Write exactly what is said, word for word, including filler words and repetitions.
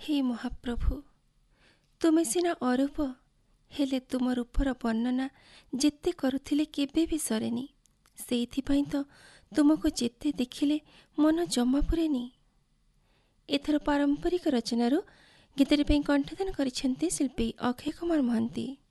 हे ମହାପ୍ରଭୁ, ତୁମେ ସିନା ଅରୂପ, ହେଲେ ତୁମ ରୂପର ବର୍ଣ୍ଣନା ଯେତେ କରୁଥିଲେ କେବେ ବି ସରେନି। ସେଇଥିପାଇଁ ତ ତୁମକୁ ଯେତେ ଦେଖିଲେ ମନ ଜମା ପୁରେନି। ଏଥର ପାରମ୍ପରିକ ରଚନାରୁ ଗୀତଟି ପାଇଁ କଣ୍ଠଦାନ କରିଛନ୍ତି ଶିଳ୍ପୀ ଅକ୍ଷୟ କୁମାର ମହାନ୍ତି।